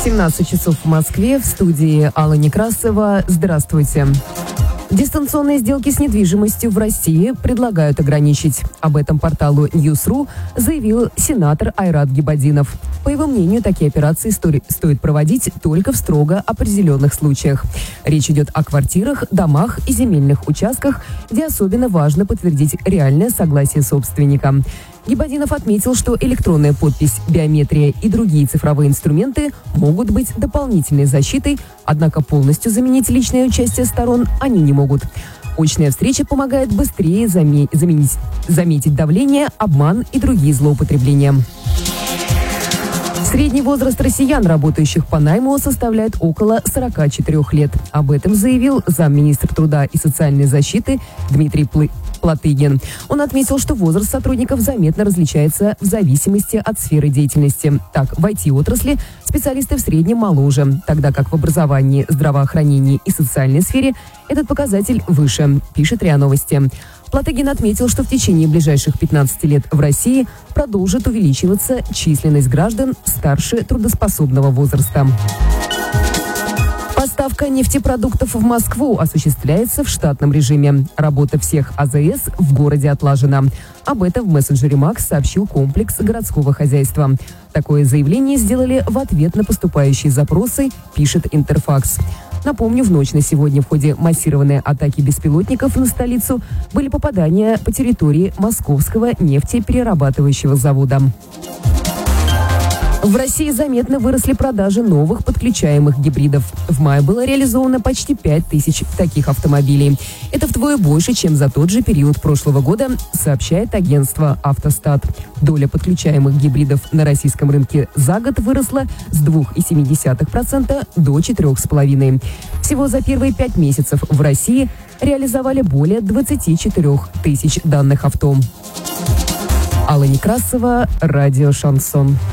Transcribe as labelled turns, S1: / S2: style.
S1: 17 часов в Москве, в студии Алла Некрасова. Здравствуйте. Дистанционные сделки с недвижимостью в России предлагают ограничить. Об этом порталу News.ru заявил сенатор Айрат Гибаддинов. По его мнению, такие операции стоит проводить только в строго определенных случаях. Речь идет о квартирах, домах и земельных участках, где особенно важно подтвердить реальное согласие собственника. Гибаддинов отметил, что электронная подпись, биометрия и другие цифровые инструменты могут быть дополнительной защитой, однако полностью заменить личное участие сторон они не могут. Очная встреча помогает быстрее заметить давление, обман и другие злоупотребления. Средний возраст россиян, работающих по найму, составляет около 44 лет. Об этом заявил замминистра труда и социальной защиты Дмитрий Платыгин. Он отметил, что возраст сотрудников заметно различается в зависимости от сферы деятельности. Так, в IT-отрасли специалисты в среднем моложе, тогда как в образовании, здравоохранении и социальной сфере этот показатель выше, пишет РИА Новости. Платыгин отметил, что в течение ближайших 15 лет в России продолжит увеличиваться численность граждан старше трудоспособного возраста. Поставка нефтепродуктов в Москву осуществляется в штатном режиме. Работа всех АЗС в городе отлажена. Об этом в мессенджере МАКС сообщил комплекс городского хозяйства. Такое заявление сделали в ответ на поступающие запросы, пишет Интерфакс. Напомню, в ночь на сегодня в ходе массированной атаки беспилотников на столицу были попадания по территории Московского нефтеперерабатывающего завода. В России заметно выросли продажи новых подключаемых гибридов. В мае было реализовано почти 5000 таких автомобилей. Это вдвое больше, чем за тот же период прошлого года, сообщает агентство «Автостат». Доля подключаемых гибридов на российском рынке за год выросла с 2,7% до 4,5%. Всего за первые 5 месяцев в России реализовали более 24 тысяч данных авто. Алла Некрасова, радио «Шансон».